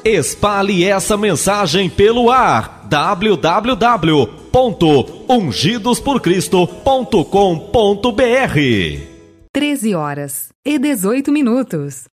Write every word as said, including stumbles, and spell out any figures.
Espalhe essa mensagem pelo ar. w w w ponto ungidos por cristo ponto com ponto b r. treze horas e dezoito minutos.